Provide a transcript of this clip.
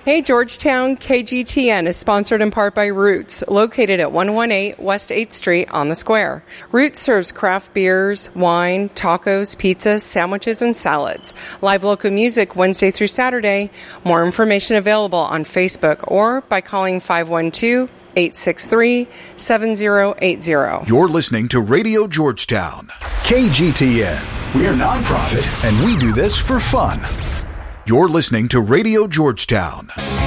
Hey, Georgetown, KGTN is sponsored in part by Roots, located at 118 West 8th Street on the Square. Roots serves craft beers, wine, tacos, pizzas, sandwiches, and salads. Live local music Wednesday through Saturday. More information available on Facebook or by calling 512-863-7080. You're listening to Radio Georgetown, KGTN. We're nonprofit, and we do this for fun. You're listening to Radio Georgetown.